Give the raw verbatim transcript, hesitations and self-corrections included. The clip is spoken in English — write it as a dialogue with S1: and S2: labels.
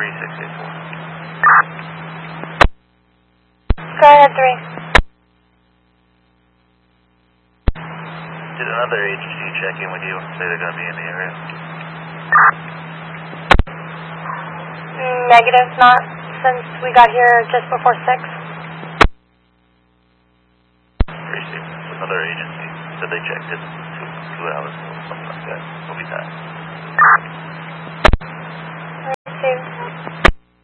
S1: three six eight four.
S2: Go ahead, three.
S1: Did another agency check in with you and say they're going to be in the area?
S2: Negative, not since we got here just before six.
S1: Appreciate it. Another agency said they checked it two, two hours ago, something like that. We'll be back.